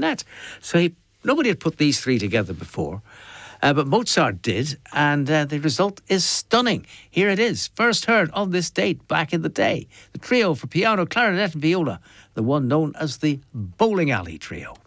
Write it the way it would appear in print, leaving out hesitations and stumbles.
clarinet. So nobody had put these three together before. But Mozart did, and the result is stunning. Here it is, first heard on this date back in the day. The trio for piano, clarinet and viola, the one known as the Bowling Alley Trio.